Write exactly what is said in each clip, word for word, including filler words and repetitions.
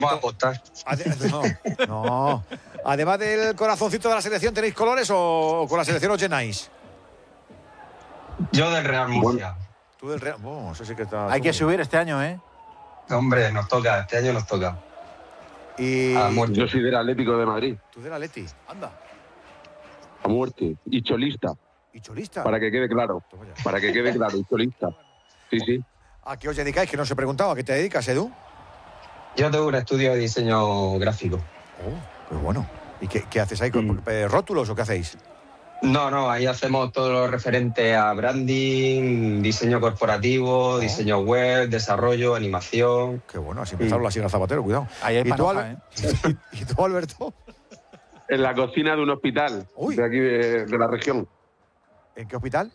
Vamos a apostar. No, no. Además del corazoncito de la selección, ¿tenéis colores o con la selección os llenáis? Yo del Real Murcia. Tú del Real. Oh, eso sí que está. Hay que subir este año, ¿eh? Hombre, nos toca, este año nos toca. Y a muerte. Yo soy del Atlético de Madrid. Tú del Atleti. Anda. A muerte. Y cholista. ¿Y cholista? Para que quede claro. Para que quede claro. Y cholista. Sí, sí. ¿A qué os dedicáis? Que no os he preguntado. ¿A qué te dedicas, Edu? Yo tengo un estudio de diseño gráfico. Oh, qué bueno. ¿Y qué, qué haces ahí? ¿Con mm. rótulos o qué hacéis? No, no, ahí hacemos todo lo referente a branding, diseño corporativo, oh. diseño web, desarrollo, animación. Qué bueno, así empezaron mm. las Siglas Zapatero, cuidado. Ahí hay ¿Y, tú, panoja, ¿eh? ¿Y tú, Alberto? En la cocina de un hospital. Uy. De aquí, de, de la región. ¿En qué hospital?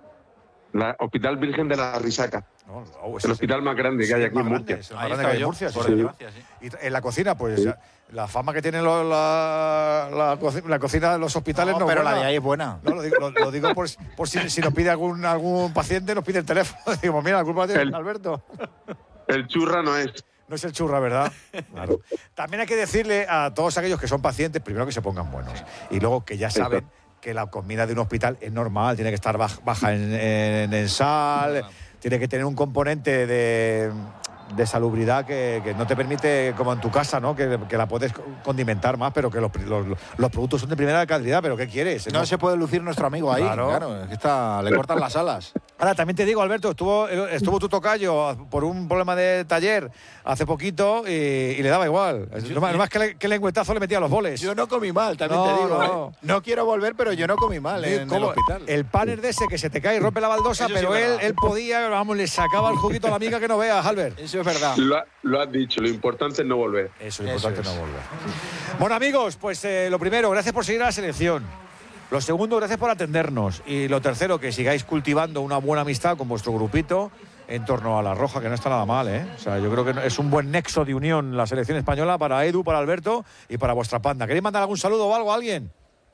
La Hospital Virgen de la Risaca. No, no, el hospital sí, más grande que sí, hay aquí en Murcia. Es el más grande que hay en Murcia, sí, por desgracia, sí. Y en la cocina, pues sí. la fama que tiene lo, la, la, la cocina de los hospitales no, no pero buena. La de ahí es buena. No, lo digo, lo, lo digo por, por si, si nos pide algún, algún paciente, nos pide el teléfono. Digo, mira, la culpa la tiene el, Alberto. El churra no es. No es el churra, ¿verdad? Claro. También hay que decirle a todos aquellos que son pacientes, primero que se pongan buenos. Y luego que ya saben Eso. que la comida de un hospital es normal, tiene que estar baja, baja en, en, en sal, tiene que tener un componente de, de salubridad que, que no te permite, como en tu casa, ¿no? Que, que la puedes condimentar más, pero que los, los, los productos son de primera calidad. ¿Pero qué quieres? No, no se puede lucir nuestro amigo ahí. Claro, claro es que está, le cortan las alas. Ahora, también te digo, Alberto, estuvo, estuvo tu tocayo por un problema de taller hace poquito y, y le daba igual. Yo, no más que, le, que lengüetazo le metía los boles. Yo no comí mal, también no, te digo. No. ¿eh? No quiero volver, pero yo no comí mal en el hospital. El panel de ese que se te cae y rompe la baldosa, Eso pero sí él, él podía, vamos, le sacaba el juguito a la amiga que no veas, Albert. Eso es verdad. Lo, lo has dicho, lo importante es no volver. Eso, lo importante es no volver. Bueno, amigos, pues eh, lo primero, gracias por seguir a la selección. Lo segundo, gracias por atendernos. Y lo tercero, que sigáis cultivando una buena amistad con vuestro grupito en torno a la Roja, que no está nada mal, ¿eh? O sea, yo creo que es un buen nexo de unión la selección española para Edu, para Alberto y para vuestra panda. ¿Queréis mandar algún saludo o algo a alguien?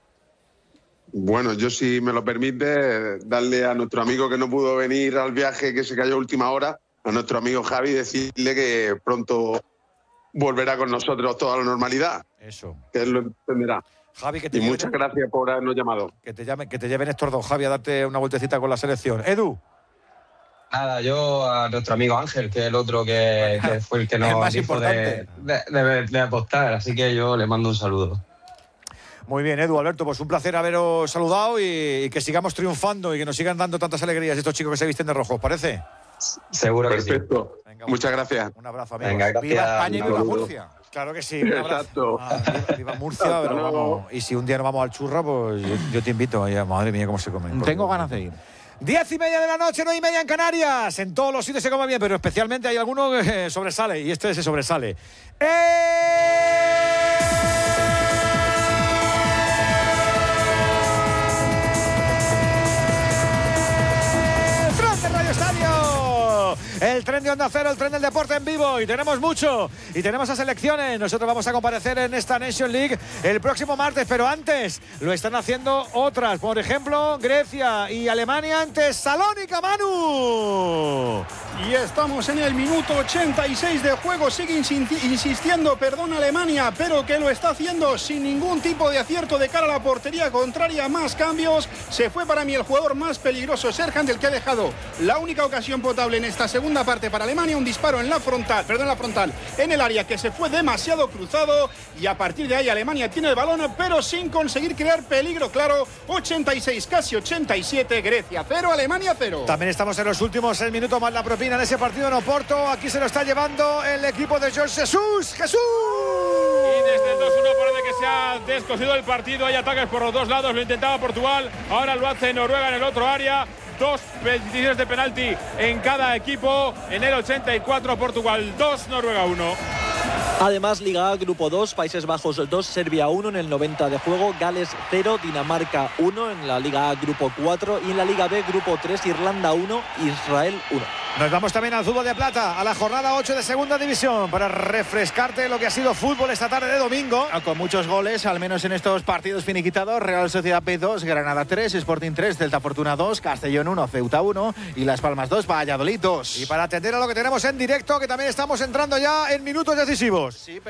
Bueno, yo, si me lo permite, darle a nuestro amigo que no pudo venir al viaje, que se cayó a última hora, a nuestro amigo Javi, decirle que pronto volverá con nosotros toda la normalidad. Eso. Que él lo entenderá. Javi, que te y lleven, muchas gracias por habernos llamado. Que te, llamen, que te lleven estos dos, Javi, a darte una vueltecita con la selección. Edu. Nada, yo a nuestro amigo Ángel, que es el otro que, que fue el que nos dijo de, de, de, de apostar, así que yo le mando un saludo. Muy bien, Edu, Alberto, pues un placer haberos saludado y, y que sigamos triunfando y que nos sigan dando tantas alegrías estos chicos que se visten de rojo, ¿os parece? Seguro que sí. Perfecto. Venga, muchas gracias. Un abrazo, amigos. Venga, gracias. Viva España y viva Murcia. Claro que sí, un abrazo. Exacto. Ah, viva, viva Murcia, pero vamos. Y si un día nos vamos al churra, pues yo, yo te invito. Ya, madre mía, cómo se come. Tengo ganas de ir. Diez y media de la noche, nueve y media en Canarias. En todos los sitios se come bien, pero especialmente hay alguno que sobresale, y este se sobresale. ¡Eh! El tren de Onda Cero, el tren del deporte en vivo. Y tenemos mucho. Y tenemos a selecciones. Nosotros vamos a comparecer en esta Nation League el próximo martes. Pero antes lo están haciendo otras. Por ejemplo, Grecia y Alemania ante Salónica, Manu. Y estamos en el minuto ochenta y seis de juego. Sigue insistiendo, perdón, Alemania, pero que lo está haciendo sin ningún tipo de acierto de cara a la portería contraria. Más cambios. Se fue para mí el jugador más peligroso, Serhan, del que ha dejado la única ocasión potable en esta segunda parte para Alemania. Un disparo en la frontal, perdón, en la frontal, en el área, que se fue demasiado cruzado, y a partir de ahí Alemania tiene el balón, pero sin conseguir crear peligro claro. Ochenta y seis, casi ochenta y siete, Grecia cero, Alemania cero. También estamos en los últimos seis minutos más la propina en ese partido en Oporto. Aquí se lo está llevando el equipo de George Jesus. ¡Jesús! Y desde el dos uno parece que se ha descosido el partido. Hay ataques por los dos lados, lo intentaba Portugal, ahora lo hace Noruega en el otro área. Dos peticiones de penalti en cada equipo. En el ochenta y cuatro, Portugal dos, Noruega uno. Además, Liga A, Grupo dos, Países Bajos dos, Serbia uno en el noventa de juego, Gales cero, Dinamarca uno en la Liga A, Grupo cuatro, y en la Liga B, Grupo tres, Irlanda uno, Israel uno. Nos vamos también al fútbol de plata, a la jornada ocho de segunda división, para refrescarte lo que ha sido fútbol esta tarde de domingo. Con muchos goles, al menos en estos partidos finiquitados. Real Sociedad B dos, Granada tres, Sporting tres, Celta Fortuna dos, Castellón uno, Ceuta uno y Las Palmas dos, Valladolid dos. Y para atender a lo que tenemos en directo, que también estamos entrando ya en minutos decisivos. Sí,